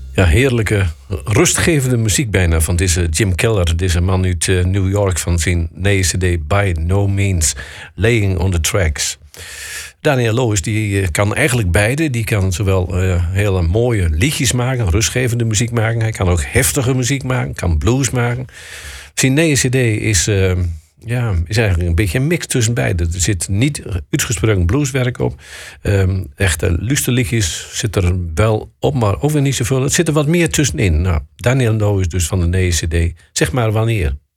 Ja, heerlijke, rustgevende muziek bijna van deze Jim Keller. Deze man uit New York van zijn nieuwe CD By No Means, Laying on the Tracks. Daniel Loos die kan eigenlijk beide. Die kan zowel hele mooie liedjes maken, rustgevende muziek maken. Hij kan ook heftige muziek maken, kan blues maken. Zijn nieuwe CD is eigenlijk een beetje een mix tussen beide. Er zit niet uitgesproken blueswerk op. Echte luisterliedjes zit er wel op, maar ook weer niet zoveel. Het zit er wat meer tussenin. Nou, Daniel Loos dus van de nieuwe CD. Zeg maar wanneer.